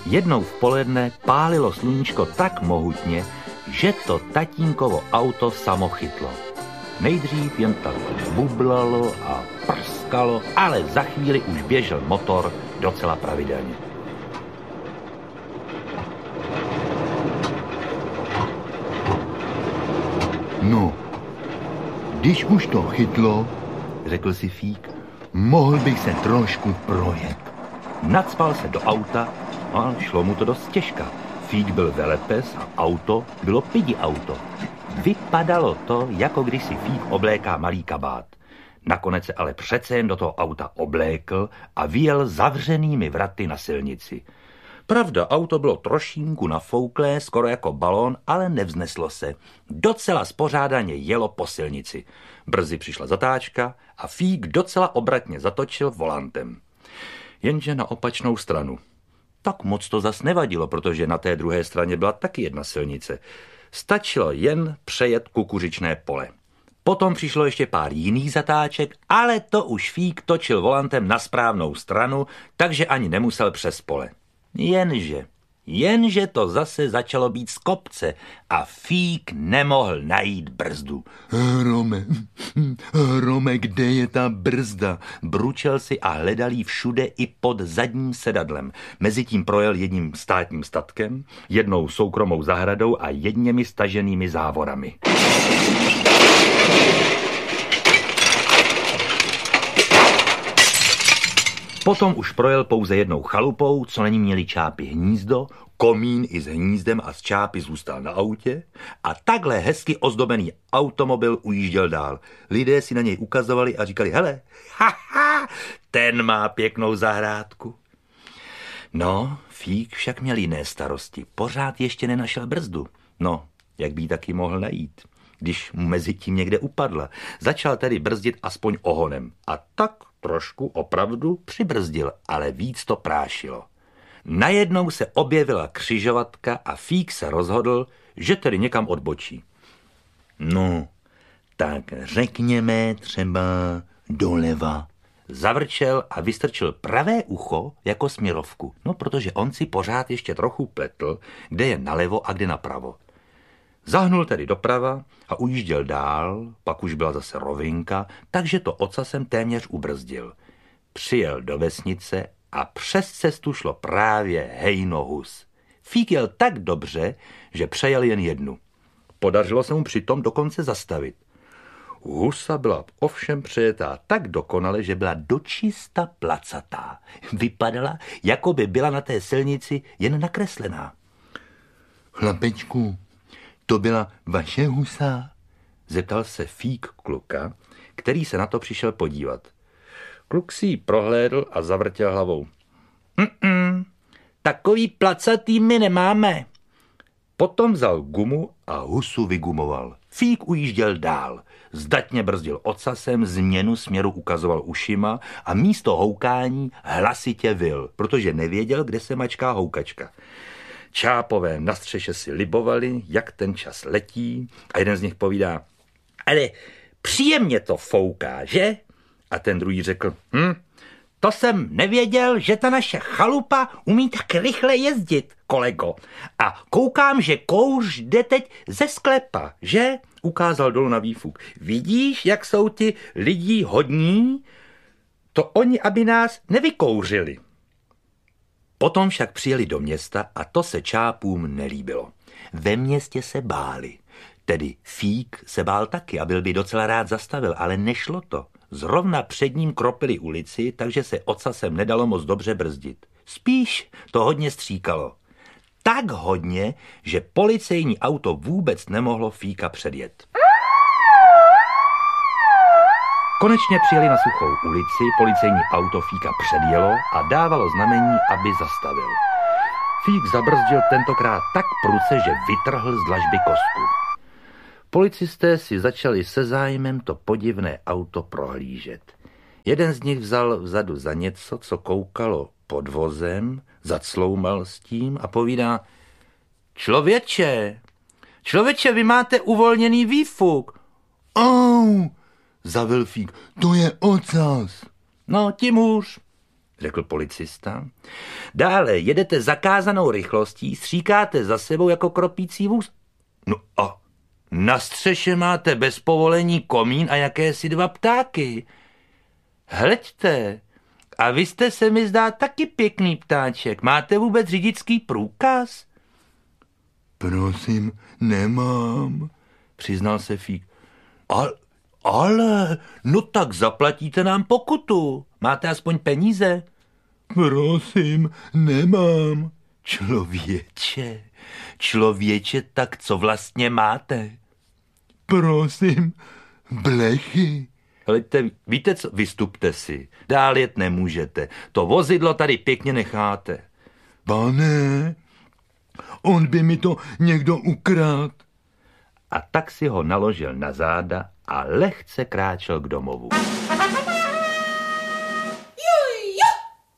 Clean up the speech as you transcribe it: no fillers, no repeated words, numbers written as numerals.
Jednou v poledne pálilo sluníčko tak mohutně, že to tatínkovo auto samo chytlo. Nejdřív jen tak bublalo a prskalo, ale za chvíli už běžel motor docela pravidelně. No, když už to chytlo, řekl si Fík, mohl bych se trošku projet. Nacpal se do auta a šlo mu to dost těžka. Fík byl velepes a auto bylo pidi auto. Vypadalo to, jako když si Fík obléká malý kabát. Nakonec se ale přece jen do toho auta oblékl a vyjel zavřenými vraty na silnici. Pravda, auto bylo trošinku nafouklé, skoro jako balón, ale nevzneslo se. Docela spořádaně jelo po silnici. Brzy přišla zatáčka a Fík docela obratně zatočil volantem. Jenže na opačnou stranu. Tak moc to zas nevadilo, protože na té druhé straně byla taky jedna silnice. Stačilo jen přejet kukuřičné pole. Potom přišlo ještě pár jiných zatáček, ale to už Fík točil volantem na správnou stranu, takže ani nemusel přes pole. Jenže to zase začalo být z kopce a Fík nemohl najít brzdu. Hrome, kde je ta brzda? Bručel si a hledal jí všude i pod zadním sedadlem. Mezitím projel jedním státním statkem, jednou soukromou zahradou a jedněmi staženými závorami. Potom už projel pouze jednou chalupou, co na ní měli čápy hnízdo, komín i s hnízdem a z čápy zůstal na autě a takhle hezky ozdobený automobil ujížděl dál. Lidé si na něj ukazovali a říkali, hele, ten má pěknou zahrádku. No, Fík však měl jiné starosti. Pořád ještě nenašel brzdu. No, jak by ji taky mohl najít, když mu mezi tím někde upadla. Začal tedy brzdit aspoň ohonem a tak trošku opravdu přibrzdil, ale víc to prášilo. Najednou se objevila křižovatka a Fík se rozhodl, že tedy někam odbočí. No, tak řekněme třeba doleva. Zavrčel a vystrčil pravé ucho jako směrovku, no protože on si pořád ještě trochu pletl, kde je nalevo a kde napravo. Zahnul tedy doprava a ujížděl dál, pak už byla zase rovinka, takže to ocasem téměř ubrzdil. Přijel do vesnice a přes cestu šlo právě hejno hus. Fík jel tak dobře, že přejel jen jednu. Podařilo se mu přitom dokonce zastavit. Husa byla ovšem přejetá tak dokonale, že byla dočista placatá. Vypadala, jako by byla na té silnici jen nakreslená. Chlapečku, to byla vaše husa? Zeptal se Fík kluka, který se na to přišel podívat. Kluk si ji prohlédl a zavrtěl hlavou. Takový placatý my nemáme. Potom vzal gumu a husu vygumoval. Fík ujížděl dál. Zdatně brzdil ocasem, změnu směru ukazoval ušima a místo houkání hlasitě vyl, protože nevěděl, kde se mačká houkačka. Čápové na střeše si libovali, jak ten čas letí a jeden z nich povídá, ale příjemně to fouká, že? A ten druhý řekl, to jsem nevěděl, že ta naše chalupa umí tak rychle jezdit, kolego. A koukám, že kouř jde teď ze sklepa, že? Ukázal dolů na výfuk. Vidíš, jak jsou ti lidi hodní? To oni, aby nás nevykouřili. Potom však přijeli do města a to se čápům nelíbilo. Ve městě se báli. Tedy Fík se bál taky a byl by docela rád zastavil, ale nešlo to. Zrovna před ním kropili ulici, takže se ocasem nedalo moc dobře brzdit. Spíš to hodně stříkalo. Tak hodně, že policejní auto vůbec nemohlo Fíka předjet. Konečně přijeli na suchou ulici, policejní auto Fíka předjelo a dávalo znamení, aby zastavil. Fík zabrzdil tentokrát tak prudce, že vytrhl z dlažby kostku. Policisté si začali se zájmem to podivné auto prohlížet. Jeden z nich vzal vzadu za něco, co koukalo pod vozem, zacloumal s tím a povídá, Člověče, vy máte uvolněný výfuk. Au, zavil Fík, to je ocas. No, tím hůř, řekl policista. Dále jedete zakázanou rychlostí, stříkáte za sebou jako kropící vůz. No a na střeše máte bez povolení komín a jakési 2 ptáky. Hleďte, a vy jste se mi zdá taky pěkný ptáček. Máte vůbec řidičský průkaz? Prosím, nemám, přiznal se Fík. Ale, no tak zaplatíte nám pokutu. Máte aspoň peníze? Prosím, nemám. Člověče, tak co vlastně máte? Prosím, blechy. Hleďte, víte co, vystupte si. Dál jet nemůžete. To vozidlo tady pěkně necháte. Pane, on by mi to někdo ukradl. A tak si ho naložil na záda a lehce kráčel k domovu.